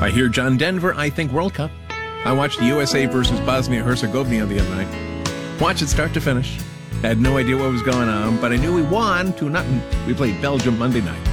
I hear John Denver, I think World Cup. I watched the USA versus Bosnia-Herzegovina the other night. Watched it start to finish. Had no idea what was going on, but I knew we won 2-0. We played Belgium Monday night.